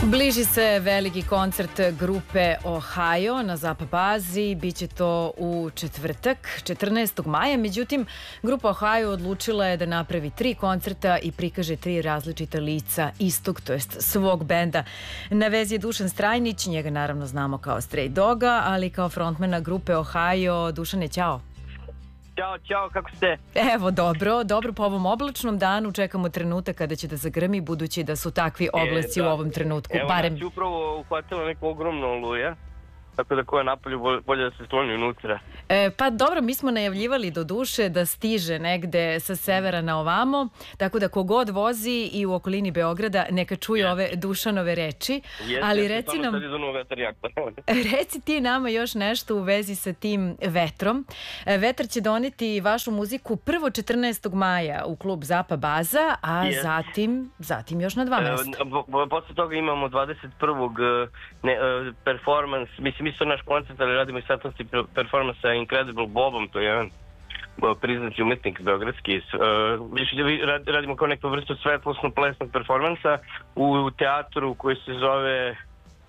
Bliži se veliki koncert grupe Ohio na ZAPA bazi. Biće to u četvrtak, 14. maja. Međutim, grupa Ohio odlučila je da napravi 3 koncerta i prikaže 3 različita lica istog, to jest svog benda. Na vezi je Dušan Strajnić, njega naravno znamo kao Stray Doga, ali kao frontmana grupe Ohio. Dušane, ćao. Ćao, kako ste? Evo, dobro po ovom oblačnom danu čekamo trenutak kada će da zagrmi, budući da su takvi oblaci u ovom trenutku. Evo, nas je upravo uhvatila neko ogromno oluja, tako da ko je napolju bolje da se skloni unutra. Pa dobro, mi smo najavljivali do duše da stiže negde sa severa na ovamo, tako da kogod vozi i u okolini Beograda neka čuje ove Dušanove reči. Ali reci ti nama još nešto u vezi sa tim vetrom. Vetar će doneti vašu muziku prvo 14. maja u klub ZAPA baza, a zatim još na 2 mesta. Posle toga imamo 21. performans, mislim isto naš koncert, ali radimo i satnosti performans sa Incredible Bobom, to je jedan priznati umetnik beogradski. Radimo kao neku vrstu svetlosno-plesnog performansa u teatru koji se zove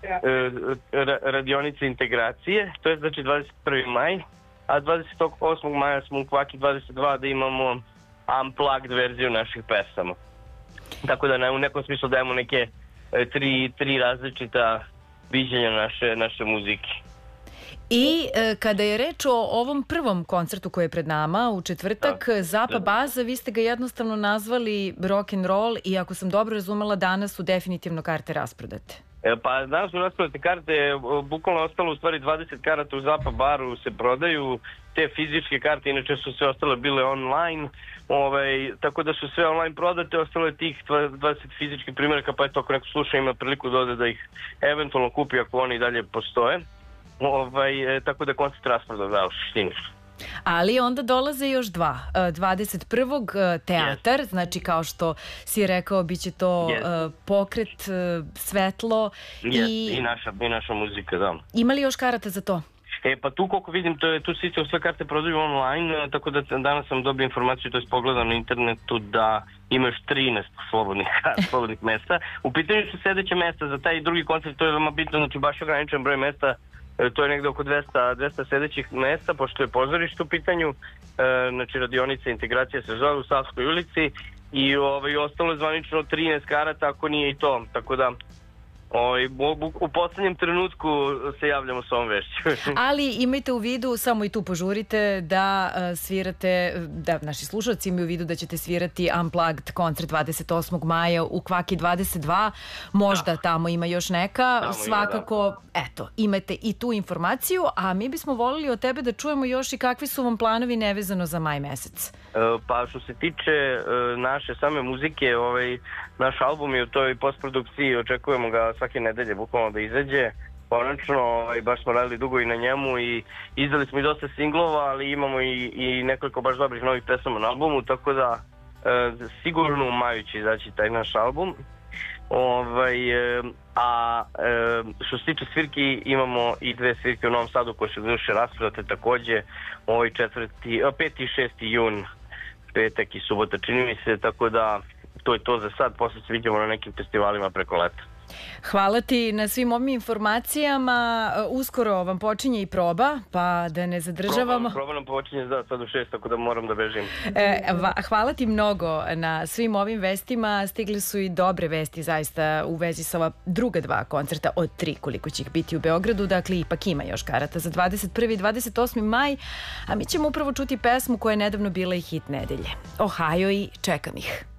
Radionica integracije, to je znači 21. maj, a 28. maja smo u Kvaki 22 da imamo unplugged verziju naših pesama. Tako da u nekom smislu dajemo neke tri različita viđenja naše muzike. I kada je reč o ovom prvom koncertu koji je pred nama u četvrtak, ZAPA baza, vi ste ga jednostavno nazvali rock and roll i ako sam dobro razumela, danas su definitivno karte rasprodate. Pa danas su rasprodate karte, bukvalno ostalo u stvari 20 karata u ZAPA baru se prodaju, te fizičke karte, inače su sve ostale bile online, tako da su sve online prodate, ostalo je tih 20 fizičkih primjeraka, pa eto ako neko sluša ima priliku da ode da ih eventualno kupi ako oni dalje postoje, tako da koncert rasproda da u suštini. Ali onda dolaze još 2. 21. teatar, znači kao što si rekao, bit će to pokret, svetlo i naša muzika, da. Ima li još karata za to? Pa tu koliko vidim, tu se sve karte prodaju online, tako da danas sam dobio informaciju, to je pogledam na internetu da ima još 13 slobodnih mesta. U pitanju su sledeće mesta za taj drugi koncert, to je veoma bitno, znači baš ograničen broj mesta, to je negde oko 200 sledećih mesta, pošto je pozorište u pitanju, znači radionica integracija se zove u Savskoj ulici i ostalo je zvanično 13 karata, ako nije i to, tako da u poslednjem trenutku se javljamo s ovom vešću. Ali imajte u vidu, samo i tu požurite da svirate, da naši slušalci imaju u vidu da ćete svirati Unplugged koncert 28. maja u Kvaki 22, možda tamo ima još neka, svakako, eto, imate i tu informaciju, a mi bismo volili od tebe da čujemo još i kakvi su vam planovi nevezano za maj mesec. Pa što se tiče naše same muzike, naš album je u toj postprodukciji, očekujemo ga svake nedelje bukvalno da izađe. Konačno, baš smo radili dugo i na njemu i izdali smo i dosta singlova, ali imamo i nekoliko baš dobrih novih pesama na albumu, tako da sigurno u maju će izaći taj naš album. A što se tiče svirki, imamo i 2 svirke u Novom Sadu koje su duše rasprodate takođe, 5. i 6. jun, petak i subota čini mi se, tako da to je to za sad, posle se vidimo na nekim festivalima preko leta. Hvala ti na svim ovim informacijama. Uskoro vam počinje i proba, pa da ne zadržavamo. Proba nam počinje sad u 6, tako da moram da bežim. Hvala ti mnogo na svim ovim vestima. Stigli su i dobre vesti zaista u vezi sa ova druga 2 koncerta od 3 koliko će ih biti u Beogradu. Dakle, ipak ima još karata za 21. i 28. maj, a mi ćemo upravo čuti pesmu koja je nedavno bila i hit nedelje. Ohio i Čekam ih.